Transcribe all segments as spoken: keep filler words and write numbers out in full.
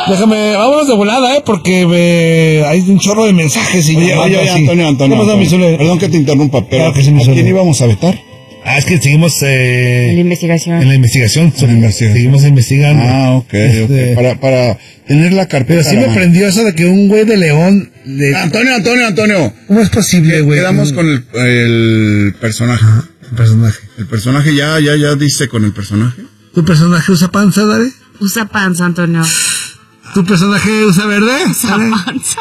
Déjame, vámonos de volada, eh, porque me, hay un chorro de mensajes. Y oye, ya, oye, oye, sí. Antonio, Antonio, Pasa, Antonio perdón que te interrumpa, pero claro que sí, ¿a quién íbamos a vetar? Ah, es que seguimos eh, En la investigación. En la investigación. En la investigación. Seguimos investigando. Ah, ok, Este, okay. Para, para tener la carpeta. Pero sí me prendió eso de que un güey de León... De... Antonio, Antonio, Antonio. ¿Cómo es posible, güey? Quedamos con el, el personaje. Ajá, el personaje. El personaje ya, ya, ya dice con el personaje. ¿Tu personaje usa panza, Dale? Usa panza, Antonio. ¿Tu personaje usa verde? Usa ¿Dale? panza.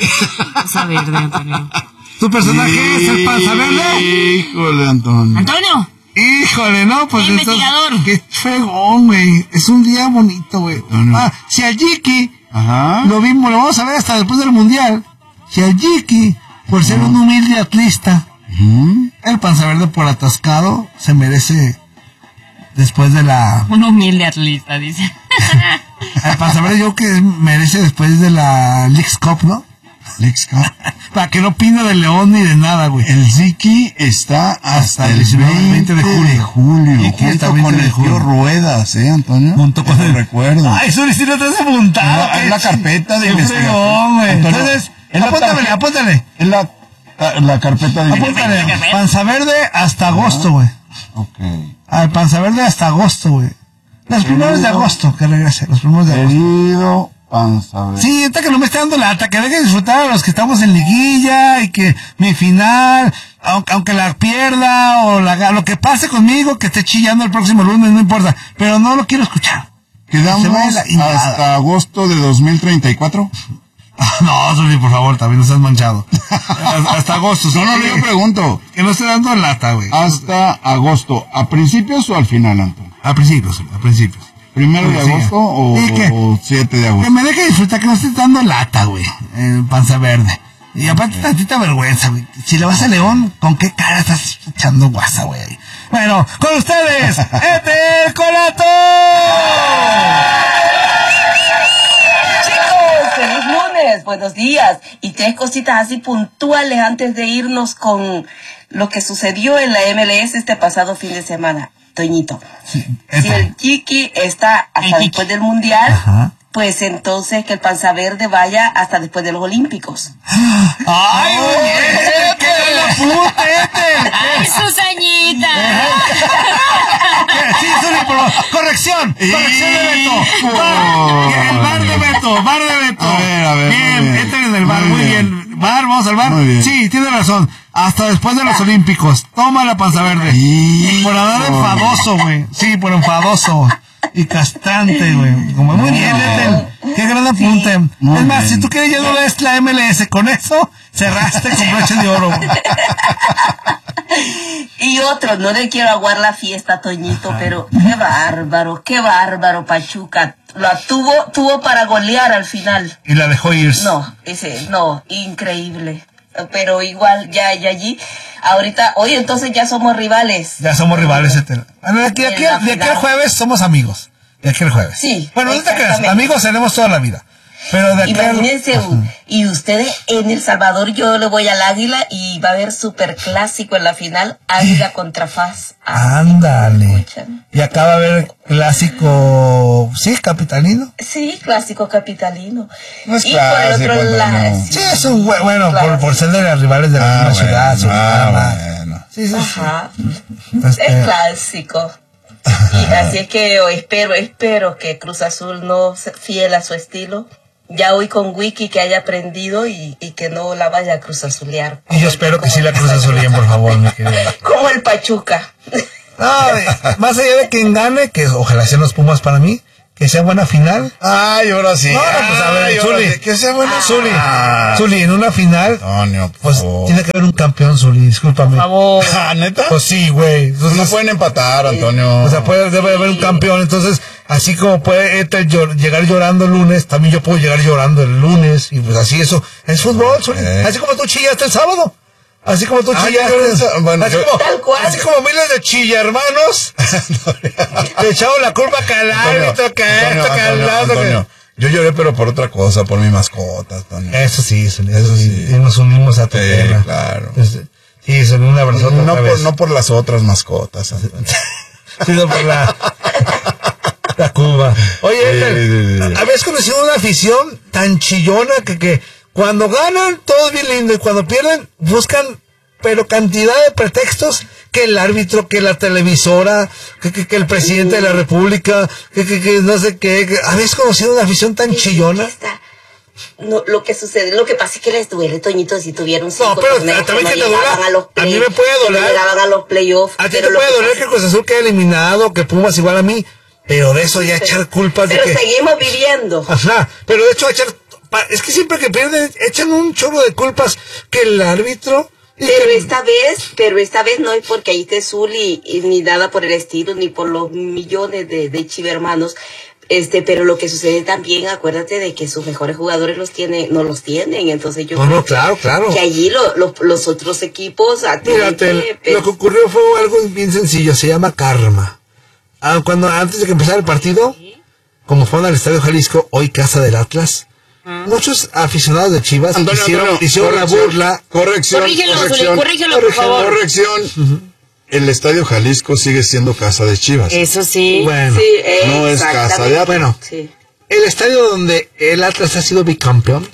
Usa verde, Antonio. ¿Tu personaje es el panza verde? Híjole, Antonio. Antonio. Híjole, no, pues Investigador. entonces, qué fregón, güey. Es un día bonito, güey. no. Ah, si al Jiki Ajá. lo vimos, lo vamos a ver hasta después del mundial. Si al Jiki, por ser un humilde atlista, Uh-huh. el panza verde por atascado se merece después de la... Un humilde atleta, dice. El panza verde yo creo que merece después de la Leagues Cup, ¿no? Lex Cup. Para que no opine de León ni de nada, güey. El Ziki está hasta, hasta el veinte de julio. De julio. Junto Hasta con veinte de el julio. tío Ruedas, ¿eh, Antonio? Junto con el el recuerdo. Ay, eso sí lo traes apuntado. No, es la carpeta de Qué investigación. fregón, güey. Antonio, Entonces, es la apúntale, tarjeta- apúntale. Es la, la carpeta de Apúntale. investigación. Panza verde hasta agosto, güey. Ok. Al panza verde hasta agosto, güey. Los primeros de agosto, que regrese. Los primeros de agosto. Herido, panza verde. Sí, ahorita que no me esté dando lata, que deje de disfrutar a los que estamos en liguilla y que mi final, aunque, aunque la pierda o la, lo que pase conmigo, que esté chillando el próximo lunes, no importa. Pero no lo quiero escuchar. Quedamos Se va la ingada. hasta agosto de dos mil treinta y cuatro. No, Zuli, por favor, también no estás manchado. hasta, hasta agosto. No, no, yo pregunto. Que no esté dando lata, güey. Hasta agosto. ¿A principios o al final, Antonio? A principios, Zuli, a principios. ¿Primero de Sí. agosto o, Sí, que- o siete de Que agosto? me deje disfrutar, que no esté dando lata, güey. Eh, panza verde. Y aparte tantita vergüenza, güey. Si le vas a León, ¿con qué cara estás echando guasa, güey? Bueno, con ustedes, Ete Colato. Chicos, feliz lunes, buenos días. Y tres cositas así puntuales antes de irnos con lo que sucedió en la M L S este pasado fin de semana. Toñito, Sí, si el Chiqui está hasta El después del Mundial, Ajá. pues entonces que el Panza Verde vaya hasta después de los Olímpicos. ¡Ay, güey! ¡Qué la puta, Ete! ¡Ay, Susañita! Sí, Zuli, por favor. Corrección. Corrección de Beto. Bar, el bar de Beto. Bar de Beto. A ver, a ver, Bien, muy bien. este es el bar. Muy Muy bien. bien. Bar, vamos al bar. Muy bien. Sí, tiene razón. Hasta después de los Olímpicos. Toma la panza verde. Hijo. Por andar enfadoso, güey. Sí, por enfadoso. Y castrante, güey. Como muy bien, Ethel. Qué gran apunte. Muy Es más, bien. si tú quieres ya no ves la M L S. Con eso cerraste con broche de oro, güey. Y otro, no le quiero aguar la fiesta, Toñito, pero qué bárbaro, qué bárbaro, Pachuca. La tuvo, tuvo para golear al final. Y la dejó ir. No, ese, no, increíble. Pero igual, ya, ya allí, ahorita, hoy entonces ya somos rivales. Ya somos rivales, Ethel. Bueno, de aquí, de aquí, En la de aquí al final. jueves somos amigos. De aquí al jueves. Sí, Bueno, no te creas, exactamente. amigos seremos toda la vida. Pero de aquí al... Imagínense, y ustedes en El Salvador, yo le voy al Águila y va a haber super clásico en la final, Águila contra F A S. Ándale. Escuchan. Y acá va a haber clásico, sí, capitalino. Sí, clásico capitalino. No es y por el clásico, otro lado, Antonio. Sí, es un bue- bueno, Claro. por, por ser de las rivales de la Ah, misma bueno, ciudad. su ah, programa. bueno. Sí, sí, sí. Ajá. Este, Es clásico. Y así es que yo espero, espero que Cruz Azul no se fiel a su estilo. Ya hoy con Wiki que haya aprendido y, y que no la vaya a Cruz Azulear. y yo espero que sí la Cruz Azulien, por favor, mi querida. Como el Pachuca. No, eh, más allá de quien gane, que ojalá sean los Pumas para mí, que sea buena final. Ay, ahora sí. No, no, pues a ver, Ay, ahora Zuli. sí. Que sea bueno. Zuli, Ah. Zuli, en una final, Antonio, por pues favor. tiene que haber un campeón, Zuli, discúlpame. Por favor. Ah, ¿neta? Pues sí, güey. No Entonces, pueden empatar, Antonio. o sea, puede, debe haber un campeón. Entonces, así como puede Ethel llor- llegar llorando el lunes, también yo puedo llegar llorando el lunes. Y pues así eso. Es fútbol, Zuli. Eh. Así como tú chillaste el sábado. Así como tú Ah, chillaste. yo eso- bueno, así, yo- como, Tal cual. así como miles de chilla hermanos. Le echaron la culpa a Calal, Antonio, que que Antonio, esto, que al Antonio, lado, que- Antonio. Yo lloré, pero por otra cosa, por mi mascota, Antonio. Eso sí, Zuli, eso sí. sí. Y nos unimos a tu Sí, pena. claro. Este, Sí, Zuli, un abrazote No otra por, vez. no por las otras mascotas, Antonio. Sí, no, por la... Tacuba. Oye, Ethel, ¿habías conocido una afición tan chillona que, que cuando ganan todo es bien lindo y cuando pierden buscan pero cantidad de pretextos, que el árbitro, que la televisora, que, que, que el presidente de la república, que, que, que no sé qué, que, ¿habéis conocido una afición tan chillona? No, lo que sucede, lo que pasa es que les duele, Toñito, si tuvieron cinco no, pero torneos también que que no te llegaban duela, a los play, a mí me puede doler, que no llegaban a los playoffs. A ti te puede doler que Cruz Azul quede eliminado, que Pumas igual a mí, pero de eso ya pero, echar culpas pero de que... Pero seguimos viviendo. Ajá, pero de hecho echar... Es que siempre que pierden, echan un chorro de culpas que el árbitro... Pero esta vez, pero esta vez no es porque ahí esté Zuli y, y ni nada por el estilo, ni por los millones de, de chivermanos. Este, pero lo que sucede también, acuérdate de que sus mejores jugadores los tiene, no los tienen, entonces yo no, creo no, claro, que, claro. que allí lo, lo, los otros equipos... Fíjate, que, lo que ocurrió fue algo bien sencillo, se llama karma. Ah, cuando antes de que empezara el partido, como fueron al Estadio Jalisco, hoy casa del Atlas, ¿Mm? muchos aficionados de Chivas Antonio, hicieron, Antonio, hicieron la burla. Corrección, corrígelo, corrección, corrígelo, por favor. Corrección. Uh-huh. El Estadio Jalisco sigue siendo casa de Chivas. Eso sí. Bueno, sí, no es casa de Atlas. Bueno, sí. El estadio donde el Atlas ha sido bicampeón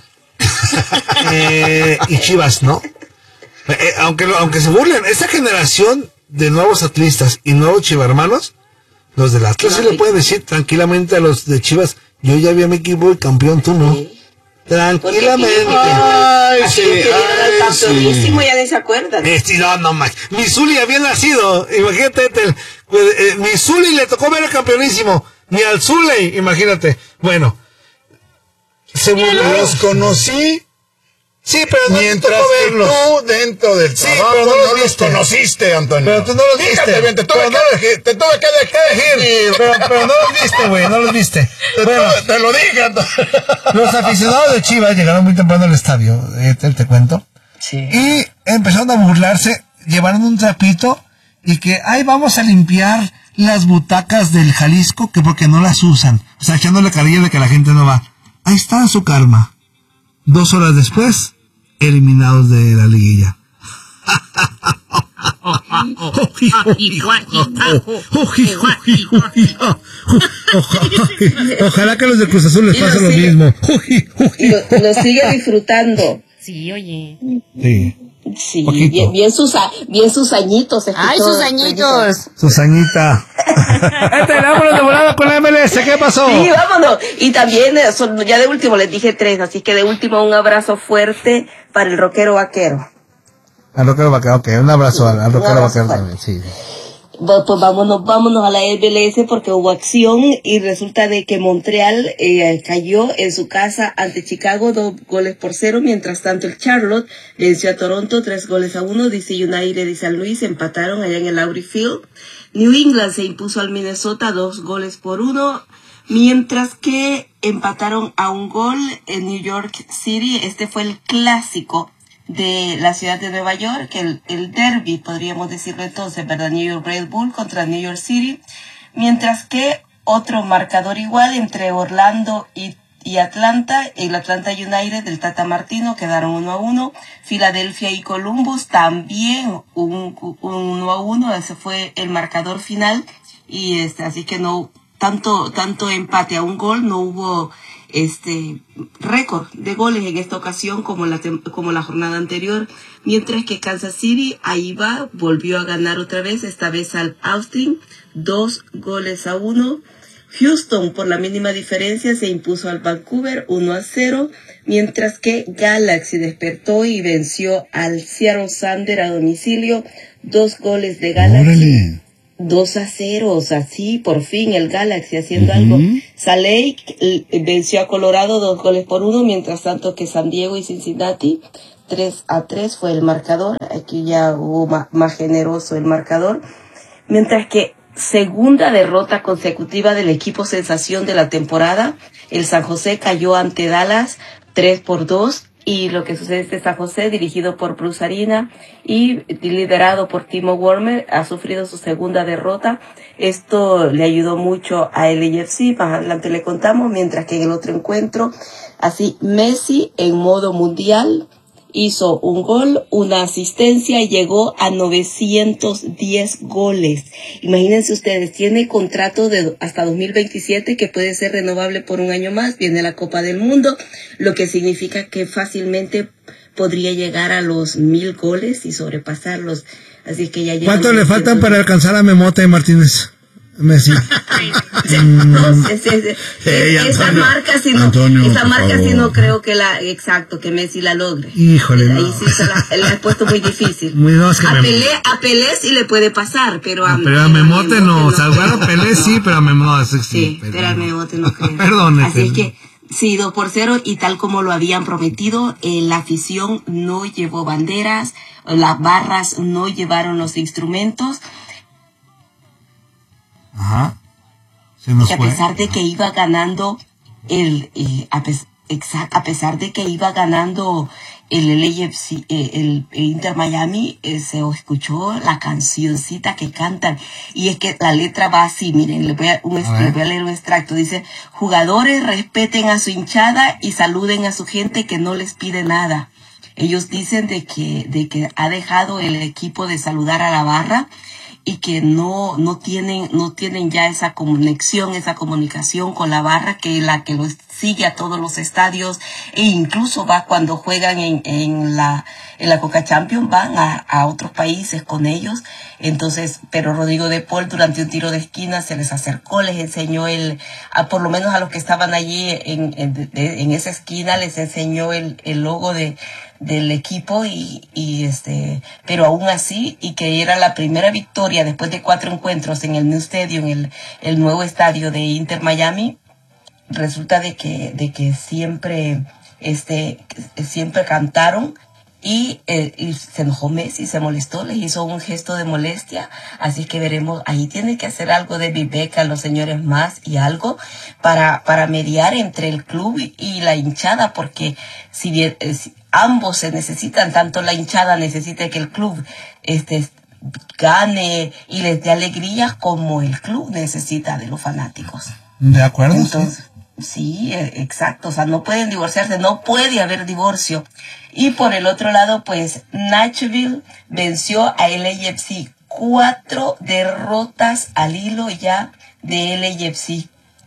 eh, y Chivas, ¿no? Eh, aunque, aunque se burlen, esa generación de nuevos atlistas y nuevos chivarmanos, los del Atlas sí le pueden decir tranquilamente a los de Chivas, yo ya vi a mi equipo y campeón, tú no. Sí. Tranquilamente. Ay, sí, ay, campeonísimo, sí. Ya ni se acuerdan. Este, no, no más. Mi Zuli había nacido, imagínate, el, eh, mi Zuli le tocó ver el campeonísimo, ni al Zuli, imagínate. Bueno, se burló. Los conocí. Sí, pero no mientras tocó verlos. Tú dentro del sí, trabajo pero no, no los, los conociste, Antonio. Pero tú no los viste. Fíjate bien, te tuve que, no, que, te tuve que dejar ir. Pero, pero no los viste, güey, no los viste. Te, bueno, tuve, te lo dije, Antonio. Los aficionados de Chivas llegaron muy temprano al estadio, eh, te, te cuento. Sí. Y empezaron a burlarse, llevaron un trapito y que, ay, vamos a limpiar las butacas del Jalisco, que porque no las usan. O sea, echándole carilla de que la gente no va. Ahí está su karma. Dos horas después, eliminados de la liguilla. Ojalá que a los de Cruz Azul les pase lo mismo. Y lo, lo sigue disfrutando. Sí, oye. Sí. Sí, bien, bien, sus, bien sus añitos. Ay, sus añitos. Susañita. Este, vámonos de volada con la M L S, ¿qué pasó? Sí, vámonos. Y también, son, ya de último les dije tres, así que de último un abrazo fuerte para el rockero vaquero. Al rockero vaquero, ok, un abrazo al, al rockero vaquero también, sí. Pues vámonos, vámonos a la M L S porque hubo acción y resulta de que Montreal eh, cayó en su casa ante Chicago dos goles por cero, mientras tanto el Charlotte venció a Toronto tres goles a uno, D C United y San Luis empataron allá en el Audi Field, New England se impuso al Minnesota dos goles por uno, mientras que empataron a un gol en New York City. Este fue el clásico de la ciudad de Nueva York, el, el derby, podríamos decirlo entonces, ¿verdad? New York Red Bull contra New York City, mientras que otro marcador igual entre Orlando y, y Atlanta, el Atlanta United del Tata Martino quedaron uno a uno, Filadelfia y Columbus también un, un uno a uno, ese fue el marcador final, y este, así que no, tanto, tanto empate a un gol, no hubo este récord de goles en esta ocasión como la como la jornada anterior, mientras que Kansas City ahí va, volvió a ganar otra vez, esta vez al Austin, dos goles a uno. Houston por la mínima diferencia se impuso al Vancouver uno a cero, mientras que Galaxy despertó y venció al Seattle Sander a domicilio, dos goles de Galaxy. ¡Órale! dos a cero, o sea, sí, por fin el Galaxy haciendo uh-huh. algo. Salt Lake venció a Colorado dos goles por uno, mientras tanto que San Diego y Cincinnati tres a tres fue el marcador. Aquí ya hubo más, más generoso el marcador. Mientras que segunda derrota consecutiva del equipo sensación de la temporada, el San José cayó ante Dallas tres por dos. Y lo que sucede es que San José, dirigido por Bruce Arena y liderado por Timo Werner, ha sufrido su segunda derrota. Esto le ayudó mucho a L A F C, más adelante le contamos, mientras que en el otro encuentro, así Messi en modo mundial, hizo un gol, una asistencia y llegó a novecientos diez goles. Imagínense ustedes, tiene contrato de hasta dos mil veintisiete que puede ser renovable por un año más. Viene la Copa del Mundo, lo que significa que fácilmente podría llegar a los mil goles y sobrepasarlos. Así que ya ¿Cuánto le faltan para alcanzar a Memote Martínez? Messi. no, es, es, es, hey, esa Antonio, marca si no, Antonio, esa marca favor. si no creo que la, exacto, que Messi la logre. Híjole, ahí no. sí se la, la he puesto muy difícil. Muy no, es que a me... Pelé, a Pelé sí le puede pasar, pero a, no, pero a Memote no, o sea, bueno, Pelé sí, pero a Memote sí. Sí, pero, pero a Memote no creo. Perdón. Así es que sí, dos por cero, y tal como lo habían prometido, eh, la afición no llevó banderas, las barras no llevaron los instrumentos. Ajá. Se nos que a fue. pesar de que iba ganando el eh, a, pes, exact, a pesar de que iba ganando el L A F C, eh, el, el Inter Miami, eh, se escuchó la cancioncita que cantan, y es que la letra va así, miren, les voy a, un, a les voy a leer un extracto. Dice: jugadores, respeten a su hinchada y saluden a su gente que no les pide nada. Ellos dicen de que de que ha dejado el equipo de saludar a la barra y que no no tienen no tienen ya esa conexión, esa comunicación con la barra, que la que los sigue a todos los estadios, e incluso va cuando juegan en, en la en la Coca Champions, van a, a otros países con ellos. Entonces, pero Rodrigo de Paul, durante un tiro de esquina, se les acercó, les enseñó el, a, por lo menos a los que estaban allí en, en, en esa esquina, les enseñó el, el logo de del equipo, y, y este, pero aún así, y que era la primera victoria después de cuatro encuentros en el New Stadium, el, el nuevo estadio de Inter Miami. Resulta de que, de que siempre, este, siempre cantaron. Y, eh, y se enojó Messi, se molestó, les hizo un gesto de molestia. Así que veremos, ahí tiene que hacer algo de Viveca, los señores más, y algo para, para mediar entre el club y, y la hinchada, porque si bien eh, si ambos se necesitan, tanto la hinchada necesita que el club este, gane y les dé alegrías, como el club necesita de los fanáticos. De acuerdo. Entonces, sí, exacto, o sea, no pueden divorciarse, no puede haber divorcio. Y por el otro lado, pues, Nashville venció a L A F C, cuatro derrotas al hilo ya de L A F C.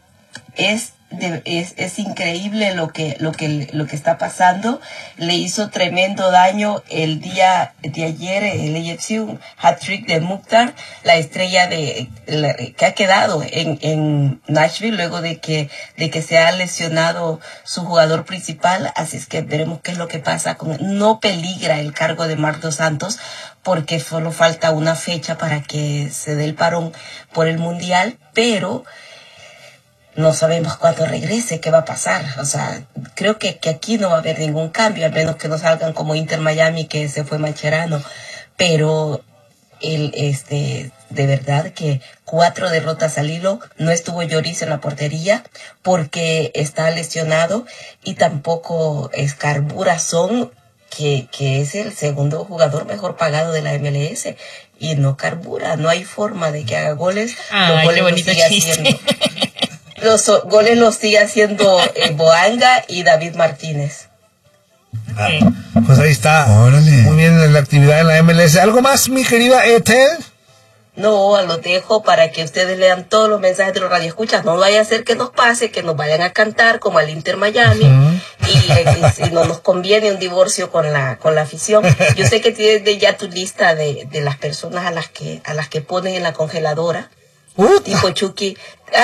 Es De, es, es increíble lo que, lo que, lo que está pasando. Le hizo tremendo daño el día de ayer el A F C, un hat-trick de Mukhtar, la estrella de, la, que ha quedado en, en Nashville luego de que, de que se ha lesionado su jugador principal. Así es que veremos qué es lo que pasa con, no peligra el cargo de Marc Dos Santos, porque solo falta una fecha para que se dé el parón por el Mundial, pero no sabemos cuándo regrese, qué va a pasar. O sea, creo que, que aquí no va a haber ningún cambio, al menos que no salgan como Inter Miami, que se fue Mascherano. Pero el, este, de verdad que cuatro derrotas al hilo. No estuvo Lloris en la portería porque está lesionado, y tampoco Escarburazón, que, que es el segundo jugador mejor pagado de la M L S, y no carbura, no hay forma de que haga goles. Ay, los goles qué bonito los sigue chiste. haciendo. Los so- goles los sigue haciendo eh, Boanga y David Martínez. Ah, pues ahí está. Órale. Muy bien la actividad en la M L S. ¿Algo más, mi querida Ethel? No, los dejo para que ustedes lean todos los mensajes de los radioescuchas. No vaya a ser que nos pase, que nos vayan a cantar como al Inter Miami, uh-huh. y, y, y no nos conviene un divorcio con la con la afición. Yo sé que tienes de ya tu lista de, de las personas a las que a las que ponen en la congeladora. Uh, tipo Chucky.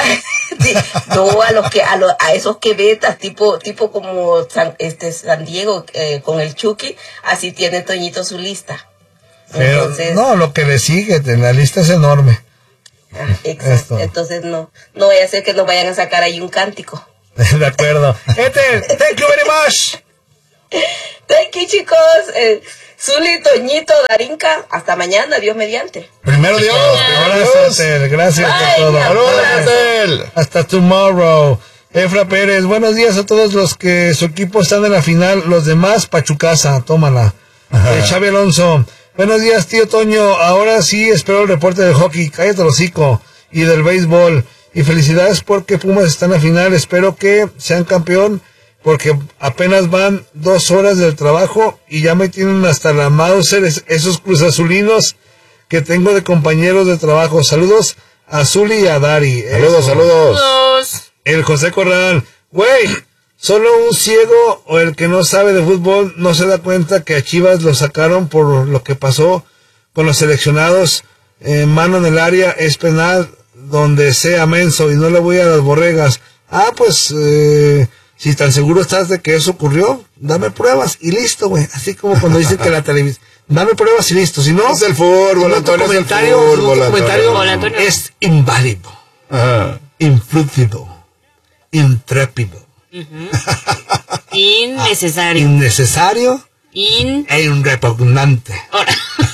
No, a los que a, los, a esos que vetas, tipo tipo como San, este San Diego eh, con el Chucky, así tiene Toñito su lista. Pero, entonces, no, lo que le sigue, la lista es enorme. Ah, exacto. Entonces no, no vaya a ser que nos vayan a sacar ahí un cántico. De acuerdo. Ethel, thank you very much. Thank you, chicos. Eh, Zuli, Toñito, Darinka, hasta mañana, Dios mediante. Primero Dios. Gracias, Ethel. Gracias por todo. Saludos, hasta tomorrow. Efra Pérez, buenos días a todos los que su equipo están en la final. Los demás, Pachucasa, tómala. Eh, Xavi Alonso, buenos días, tío Toño. Ahora sí espero el reporte del hockey. Cállate el hocico. Y del béisbol. Y felicidades porque Pumas está en la final. Espero que sean campeón, porque apenas van dos horas del trabajo y ya me tienen hasta la Mauser esos cruzazulinos que tengo de compañeros de trabajo. Saludos a Zuli y a Dari. Saludos, Eso. saludos. Saludos. El José Corral. Güey, solo un ciego o el que no sabe de fútbol no se da cuenta que a Chivas lo sacaron por lo que pasó con los seleccionados. Eh, mano en el área es penal donde sea menso y no le voy a las borregas. Ah, pues, eh, si tan seguro estás de que eso ocurrió, dame pruebas y listo, güey. Así como cuando dicen que la televisión, dame pruebas y listo. Si no, Es el fútbol, si no, tu Antonio, es el comentario, fútbol, tu comentario Antonio. Antonio. es inválido, Ajá. inflúcido, intrépido, Innecesario. innecesario In. e repugnante. Ahora.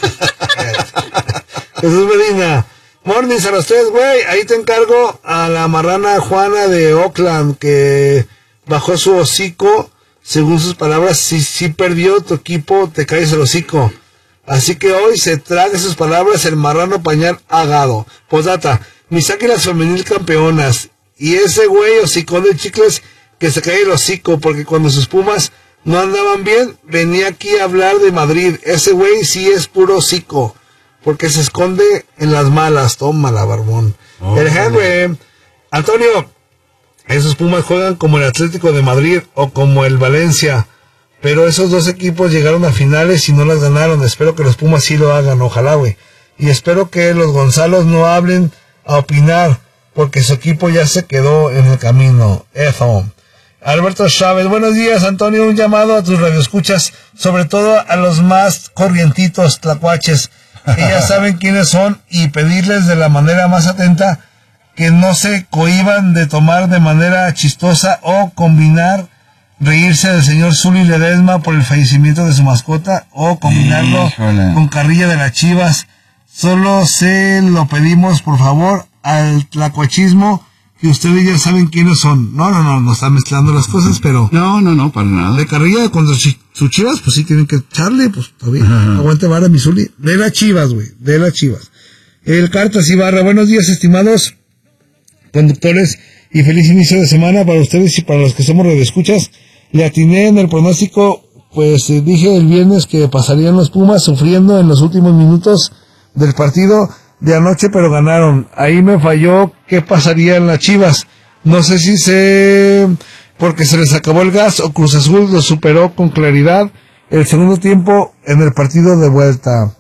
Jesús Medina. Mornings a los tres, güey. Ahí te encargo a la marrana Juana de Oakland que bajó su hocico. Según sus palabras, si, si perdió tu equipo, te caes el hocico. Así que hoy se traga sus palabras el marrano pañal agado. Posdata, mis águilas femenil campeonas. Y ese güey hocicón de chicles que se cae el hocico porque cuando sus Pumas no andaban bien, venía aquí a hablar de Madrid. Ese güey sí es puro hocico, porque se esconde en las malas. Tómala, barbón. Oh, el Henry. Antonio, esos Pumas juegan como el Atlético de Madrid o como el Valencia, pero esos dos equipos llegaron a finales y no las ganaron. Espero que los Pumas sí lo hagan, ojalá, güey. Y espero que los Gonzalos no hablen a opinar, porque su equipo ya se quedó en el camino. F-O. Alberto Chávez, buenos días, Antonio, un llamado a tus radioescuchas, sobre todo a los más corrientitos tlacuaches, que ya saben quiénes son, y pedirles de la manera más atenta que no se cohíban de tomar de manera chistosa o combinar reírse del señor Zuli Ledesma por el fallecimiento de su mascota o combinarlo Híjole. con carrilla de las Chivas. Solo se lo pedimos, por favor, al tlacuachismo, que ustedes ya saben quiénes son. No, no, no, no están mezclando las cosas, pero No, no, no, para nada. de carrilla contra sus su Chivas, pues sí tienen que echarle, pues todavía. Aguante vara, mi Zuli. De las Chivas, güey, de las Chivas. El Cartas Ibarra, buenos días, estimados conductores, y feliz inicio de semana para ustedes y para los que somos radioescuchas. Le atiné en el pronóstico, pues eh, dije el viernes que pasarían los Pumas sufriendo en los últimos minutos del partido de anoche, pero ganaron. Ahí me falló qué pasaría en las Chivas. No sé si se... porque se les acabó el gas o Cruz Azul lo superó con claridad el segundo tiempo en el partido de vuelta.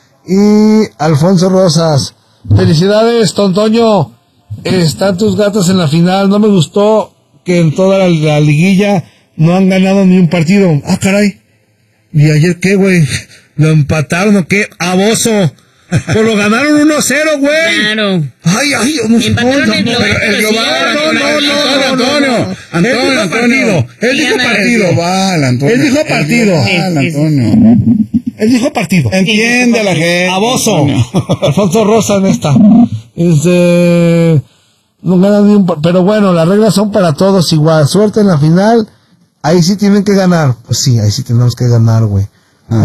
Y Alfonso Rosas, felicidades, Tontoño, están tus gatos en la final. No me gustó que en toda la, la liguilla no han ganado ni un partido. Ah, caray. ¿Y ayer qué, güey? ¿Lo empataron o qué? ¡Aboso! Pues lo ganaron uno cero, güey. Claro. Ay, ay, no sé. Empataron el global, el pero global, sí, no, no, no, no, Antonio, Antonio, Antonio. Él dijo Antonio. partido. Él dijo partido. Global, Antonio. Él dijo El partido. global, Sí, sí, sí. Antonio. Él dijo partido. Entiende a la gente. Aboso. Antonio. Alfonso Rosa en esta. Este, no ganan ni un, pa- pero bueno, las reglas son para todos igual. Suerte en la final. Ahí sí tienen que ganar. Pues sí, ahí sí tenemos que ganar, güey. Ah.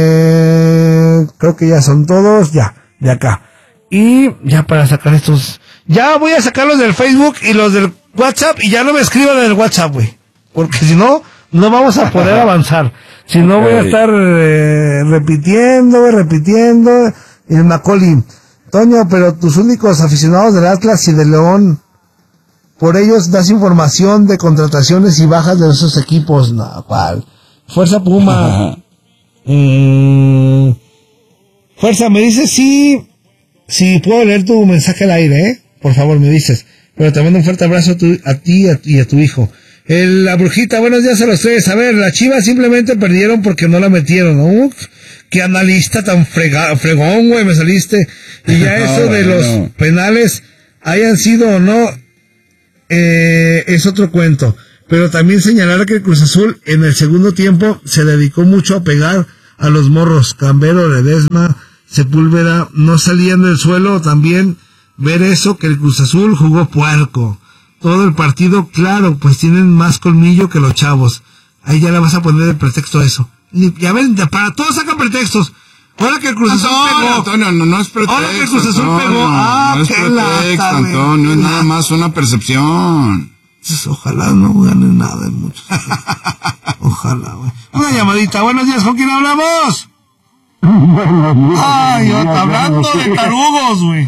Eh, creo que ya son todos, ya, de acá. Y ya para sacar estos, ya voy a sacar los del Facebook y los del WhatsApp, y ya no me escriban en el WhatsApp, güey. Porque si no, no vamos a poder avanzar. Si no, voy a Ok. estar eh, repitiendo, repitiendo. Y el Macaulay, Toño, pero tus únicos aficionados del Atlas y del León, por ellos das información de contrataciones y bajas de esos equipos. No, ¿cuál? Fuerza Puma. Mm, Fuerza, me dices si, si puedo leer tu mensaje al aire, ¿eh? Por favor, me dices. Pero te mando un fuerte abrazo a, tu, a ti a- y a tu hijo. El, la brujita, buenos días a los tres. A ver, las Chivas simplemente perdieron porque no la metieron. Uf, qué analista tan frega, fregón, güey, me saliste. Y ya eso No, de los bueno. penales, hayan sido o no, eh, es otro cuento. Pero también señalar que el Cruz Azul en el segundo tiempo se dedicó mucho a pegar a los morros. Cambero, Ledesma, Sepúlveda no salían del suelo. También ver eso, que el Cruz Azul jugó puerco todo el partido. Claro, pues tienen más colmillo que los chavos. Ahí ya le vas a poner el pretexto a eso. Ni- Ya ven, de- para todos sacan pretextos. Ahora que el Cruz Azul Antonio, pegó. Antonio, no, no es pretexto. Ahora que el Cruz Azul Antonio, pegó. Ah, no es qué pretexto, lata, güey. Antonio, es nada más una percepción. Entonces, ojalá no ganen nada en muchos. Ojalá, güey. Una llamadita. Buenos días, ¿con quién hablamos? Ay, yo, hablando de tarugos, güey.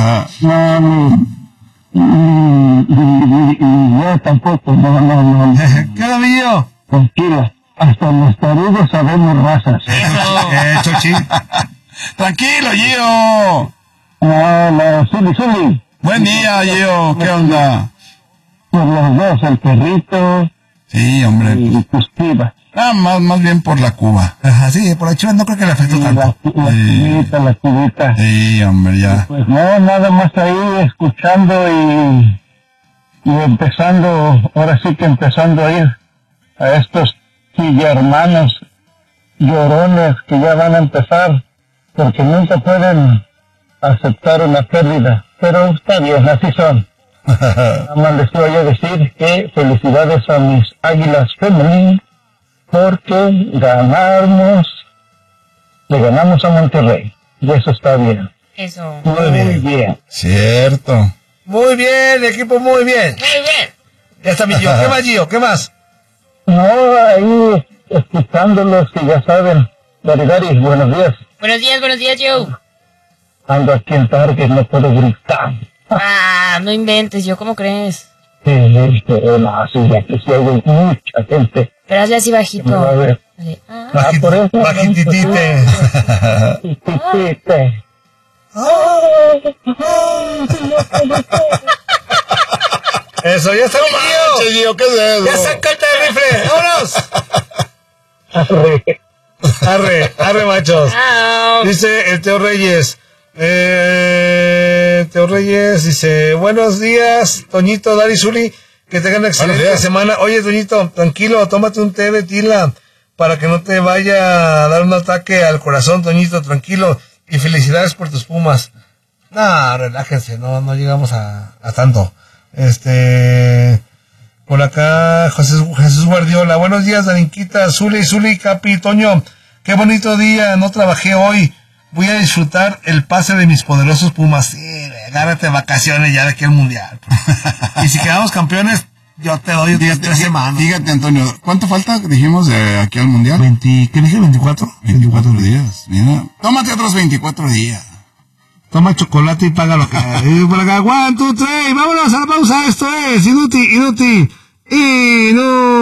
Yo tampoco, no, no, no. ¿Qué onda, mi Gio? Tranquila, hasta los tarugos sabemos razas. Eh, Chochi. Tranquilo, Gio. No, no, Zuli, Zuli. Buen día, Gio. ¿Qué onda? Por los dos, el perrito Sí, hombre. y tus pibas. Ah, más, más bien por la Cuba. Ajá, sí, por la Chivas no creo que le afecte Y la, tanto. la cubita, la cubita. Sí, hombre, ya. Pues no, nada más ahí escuchando y, y empezando, ahora sí que empezando a ir a estos hermanos llorones que ya van a empezar, porque nunca pueden aceptar una pérdida, pero está bien, así son. Nada más les voy a decir que felicidades a mis Águilas Femenil, porque ganamos, le ganamos a Monterrey, y eso está bien. Eso. Muy bien. bien. Cierto. Muy bien, equipo, muy bien. Muy bien. Ya está mi Gio. ¿Qué más, Gio? ¿Qué más? No, ahí escuchándolos que ya saben. Dari, buenos días. Buenos días, buenos días, Joe. Ando aquí en Target, no puedo gritar. Ah, no inventes, yo, ¿cómo crees? Sí, pero no, sí, ya que sí hay mucha gente Pero hazle así que me va a bajito. ver. Así, ah. Ah, por eso. Bajititite. Bajititite. Eso, ya está mi Che, Gio. Gio, ¿qué es eso? Ya sácate el rifle. ¡Vámonos! Arre. Arre, arre, machos. Ah, Dice el Teo Reyes. Eh, Teo Reyes dice, buenos días, Toñito, Dari, Zuli, que tengan una excelente días. semana. Oye, Toñito, tranquilo, tómate un té de tila para que no te vaya a dar un ataque al corazón, Toñito, tranquilo. Y felicidades por tus Pumas. No, relájense, no, no llegamos a, a tanto. Este, por acá, José, Jesús Guardiola. Buenos días, Darinquita, Zuli, Zuli, Capi, Toño. Qué bonito día, no trabajé hoy. Voy a disfrutar el pase de mis poderosos Pumas. Sí, agárrate vacaciones ya de aquí al Mundial. Y si quedamos campeones, yo te doy Fíjate, tres semanas. fíjate, Antonio, ¿cuánto falta, dijimos, de aquí al Mundial? veinte, ¿qué dije? ¿veinticuatro? veinticuatro días, mira. Tómate otros veinticuatro días. Toma chocolate y págalo acá. Y por acá, one, two, three, vámonos a la pausa. Esto es Inuti, Inuti, Inuti.